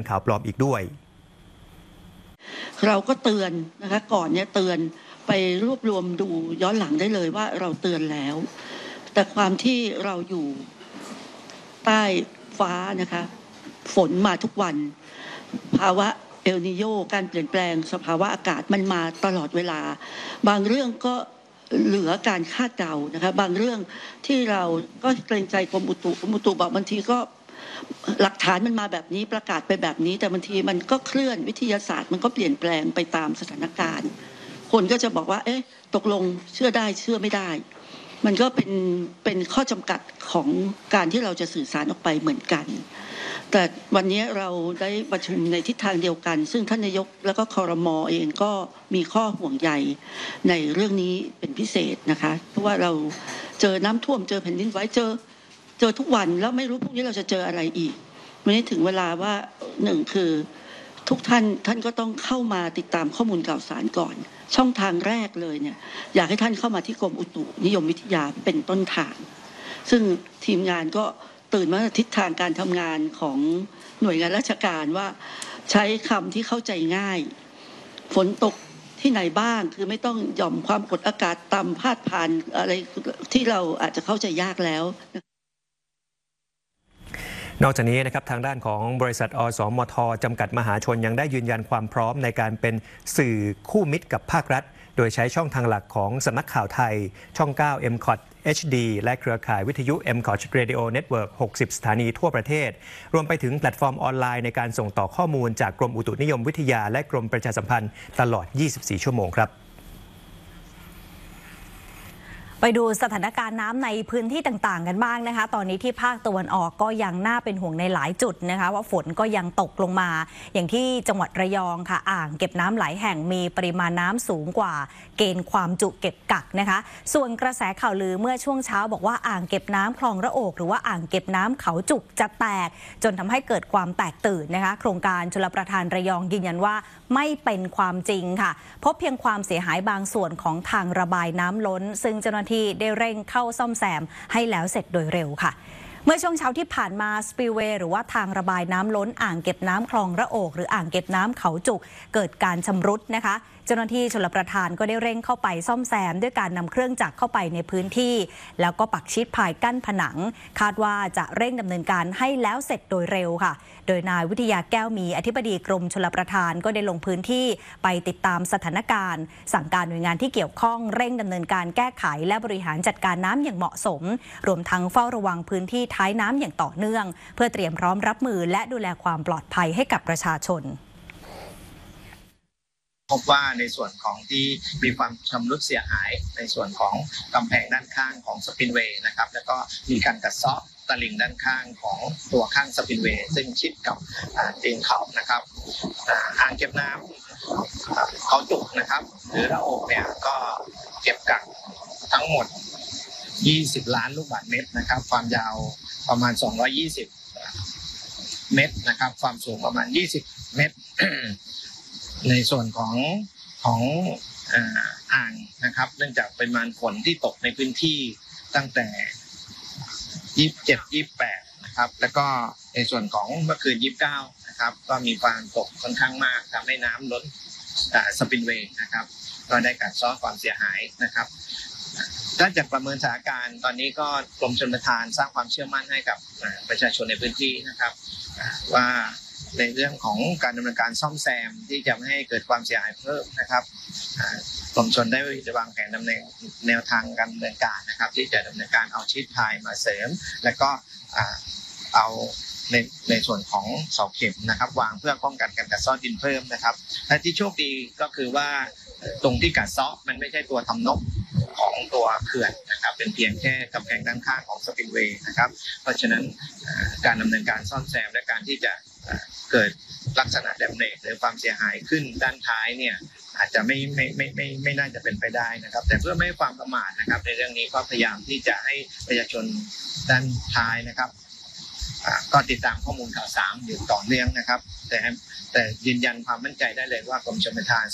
ข่าวปลอมอีกด้วยเราก็เตือนนะคะก่อนเนี่ยเตือนไปรวบรวมดูย้อนหลังได้เลยว่าเราเตือนแล้วแต่ความที่เราอยู่ใต้ฟ้านะคะฝนมาทุกวันภาวะเอลนีโญการเปลี่ยนแปลงสภาวะอากาศมันมาตลอดเวลาบางเรื่องก็เหลือการคาดเดานะคะบางเรื่องที่เราก็เกรงใจกรมอุตุบอกบางทีก็หลักฐานมันมาแบบนี้ประกาศไปแบบนี้แต่บางทีมันก็เคลื่อนวิทยาศาสตร์มันก็เปลี่ยนแปลงไปตามสถานการณ์คนก็จะบอกว่าเอ๊ะตกลงเชื่อได้เชื่อไม่ได้มันก็เป็นข้อจำกัดของการที่เราจะสื่อสารออกไปเหมือนกันแต่วันนี้เราได้ประชุมในทิศทางเดียวกันซึ่งท่านนายกแล้วก็ครม.เองก็มีข้อห่วงใยในเรื่องนี้เป็นพิเศษนะคะเพราะว่าเราเจอน้ำท่วมเจอแผ่นดินไหวเจอทุกวันแล้วไม่รู้พรุ่งนี้เราจะเจออะไรอีกวันนี้ถึงเวลาว่าหนึ่งคือทุกท่านก็ต้องเข้ามาติดตามข้อมูลข่าวสารก่อนช่องทางแรกเลยเนี่ยอยากให้ท่านเข้ามาที่กรมอุตุนิยมวิทยาเป็นต้นทางซึ่งทีมงานก็ตื่นมาทิศทางการทำงานของหน่วยงานราชการว่าใช้คำที่เข้าใจง่ายฝนตกที่ไหนบ้างคือไม่ต้องหย่อมความกดอากาศต่ำพาดผ่านอะไรที่เราอาจจะเข้าใจยากแล้วนอกจากนี้นะครับทางด้านของบริษัทอสมทจำกัดมหาชนยังได้ยืนยันความพร้อมในการเป็นสื่อคู่มิตรกับภาครัฐโดยใช้ช่องทางหลักของสำนักข่าวไทยช่อง 9 MCOT HD และเครือข่ายวิทยุ MCOT Radio Network 60 สถานีทั่วประเทศรวมไปถึงแพลตฟอร์มออนไลน์ในการส่งต่อข้อมูลจากกรมอุตุนิยมวิทยาและกรมประชาสัมพันธ์ตลอด 24 ชั่วโมงครับไปดูสถานการณ์น้ำในพื้นที่ต่างๆกันบ้างนะคะตอนนี้ที่ภาคตะวันออกก็ยังน่าเป็นห่วงในหลายจุดนะคะว่าฝนก็ยังตกลงมาอย่างที่จังหวัดระยองค่ะอ่างเก็บน้ำหลายแห่งมีปริมาณน้ำสูงกว่าเกณฑ์ความจุเก็บกักนะคะส่วนกระแสข่าวลือเมื่อช่วงเช้าบอกว่าอ่างเก็บน้ำคลองระโอกหรือว่าอ่างเก็บน้ำเขาจุกจะแตกจนทำให้เกิดความแตกตื่นนะคะโครงการชลประทานระยองยืนยันว่าไม่เป็นความจริงค่ะพบเพียงความเสียหายบางส่วนของทางระบายน้ำล้นซึ่งเจ้าหน้าที่ได้เร่งเข้าซ่อมแซมให้แล้วเสร็จโดยเร็วค่ะเมื่อช่วงเช้าที่ผ่านมาสปิลเวย์หรือว่าทางระบายน้ำล้นอ่างเก็บน้ำคลองระโอกหรืออ่างเก็บน้ำเขาจุกเกิดการชำรุดนะคะเจ้าหน้าที่ชลประทานก็ได้เร่งเข้าไปซ่อมแซมด้วยการนำเครื่องจักรเข้าไปในพื้นที่แล้วก็ปักชิดพายกั้นผนังคาดว่าจะเร่งดำเนินการให้แล้วเสร็จโดยเร็วค่ะโดยนายวิทยาแก้วมีอธิบดีกรมชลประทานก็ได้ลงพื้นที่ไปติดตามสถานการณ์สั่งการหน่วยงานที่เกี่ยวข้องเร่งดำเนินการแก้ไขและบริหารจัดการน้ำอย่างเหมาะสมรวมทั้งเฝ้าระวังพื้นที่ท้ายน้ำอย่างต่อเนื่องเพื่อเตรียมพร้อมรับมือและดูแลความปลอดภัยให้กับประชาชนพบว่าในส่วนของที่มีความชำรุดเสียหายในส่วนของกำแพงด้านข้างของสปินเวย์นะครับแล้วก็มีการกัดเซาะตลิ่งด้านข้างของตัวข้างสปินเวย์ซึ่งชิดกับตีนเขานะครับอ่างเก็บน้ำเขาจุกนะครับหรือระโอกเนี่ยก็เก็บกักทั้งหมด20 ล้านลูกบาศก์เมตรนะครับความยาวประมาณ220 เมตรนะครับความสูงประมาณ20 เมตร ในส่วนของอ่างนะครับเนื่องจากปริมาณฝนที่ตกในพื้นที่ตั้งแต่27 28นะครับแล้วก็ในส่วนของเมื่อคืน29นะครับก็มีความตกค่อนข้างมากทำให้น้ำล้นสปินเวย์นะครับก็ได้กัดเซาะความเสียหายนะครับถ้าจากประเมินสถานการณ์ตอนนี้ก็กรมชลประทานสร้างความเชื่อมั่นให้กับประชาชนในพื้นที่นะครับว่าในเรื่องของการดำเนินการซ่อมแซมที่จะไม่ให้เกิดความเสียหายเพิ่มนะครับกรมชลได้วางแผนดำเนินแนวทางการดำเนินการนะครับที่จะดำเนินการเอาชีทพายมาเสริมและก็เอาในส่วนของเสาเข็มนะครับวางเพื่อป้องกันการกัดเซาะดินเพิ่มนะครับและที่โชคดีก็คือว่าตรงที่กัดเซาะมันไม่ใช่ตัวทำนบของตัวเขื่อนนะครับเป็นเพียงแค่กำแพงด้านข้างของสปินเวย์นะครับเพราะฉะนั้นการดำเนินการซ่อมแซมและการที่จะเกิดลักษณะแดมเมจหรือความเสียหายขึ้นด้านท้ายเนี่ยอาจจะไม่น่าจะเป็นไปได้นะครับแต่เพื่อไม่ให้ความประมาทนะครับในเรื่องนี้ก็พยายามที่จะให้ประชาชนด้านท้ายนะครับก็ติดตามข้อมูลข่าวสารอยู่ต่อเนื่องนะครับแต่ยืนยันความมั่นใจได้เลยว่ากรมชลประทาน